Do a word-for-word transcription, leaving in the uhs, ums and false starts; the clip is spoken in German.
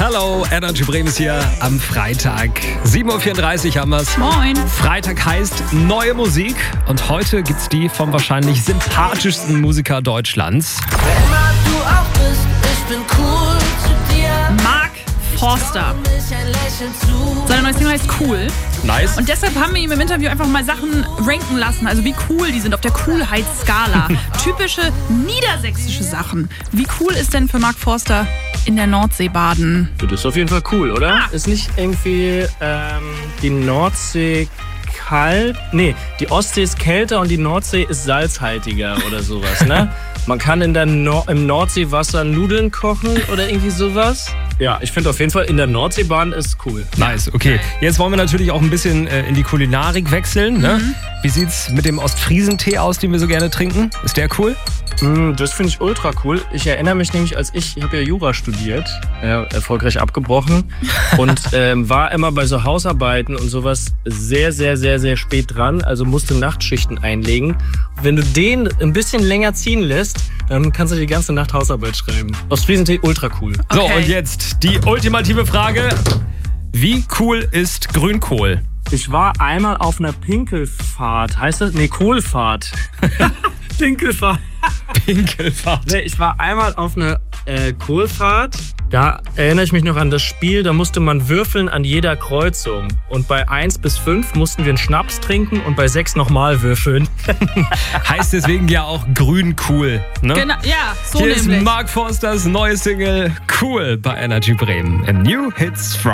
Hello, Energy Bremen ist hier am Freitag. sieben Uhr vierunddreißig haben wir's. Moin. Freitag heißt neue Musik und heute gibt's die vom wahrscheinlich sympathischsten Musiker Deutschlands. Wer immer du auch bist, ich bin cool zu dir. Mark Forster. Seine neue Single heißt Cool. Nice. Und deshalb haben wir ihm im Interview einfach mal Sachen ranken lassen, also wie cool die sind auf der Coolheitsskala. Typische niedersächsische Sachen. Wie cool ist denn für Mark Forster in der Nordsee baden? Das ist auf jeden Fall cool, oder? Ah. Ist nicht irgendwie ähm, die Nordsee kalt? Nee, die Ostsee ist kälter und die Nordsee ist salzhaltiger oder sowas, ne? Man kann in der Nor- im Nordseewasser Nudeln kochen oder irgendwie sowas. Ja, ich finde auf jeden Fall, in der Nordseebahn ist cool. Nice, okay. Jetzt wollen wir natürlich auch ein bisschen äh, in die Kulinarik wechseln. Ne? Mhm. Wie sieht's mit dem Ostfriesentee aus, den wir so gerne trinken? Ist der cool? Mm, das finde ich ultra cool. Ich erinnere mich nämlich, als ich, ich habe ja Jura studiert, ja, erfolgreich abgebrochen und ähm, war immer bei so Hausarbeiten und sowas sehr, sehr, sehr, sehr spät dran. Also musste Nachtschichten einlegen. Wenn du den ein bisschen länger ziehen lässt, dann kannst du die ganze Nacht Hausarbeit schreiben. Ostfriesentee ultra cool. So, Okay. und jetzt die ultimative Frage. Wie cool ist Grünkohl? Ich war einmal auf einer Pinkelfahrt. Heißt das? Nee, Kohlfahrt. Pinkelfahrt. Pinkelfahrt. Nee, ich war einmal auf einer äh, Kohlfahrt. Da erinnere ich mich noch an das Spiel. Da musste man würfeln an jeder Kreuzung. Und bei eins bis fünf mussten wir einen Schnaps trinken und bei sechs nochmal würfeln. Heißt deswegen ja auch Grünkohl. Ne? Genau, ja, so Hier nämlich. ist Mark Forsters neue Single Cool bei Energy Bremen. Im New Hits Friday.